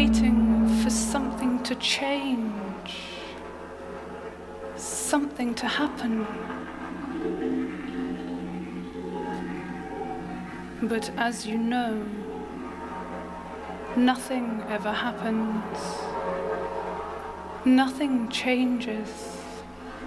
waiting for something to change, something to happen. But as you know, nothing ever happens. Nothing changes.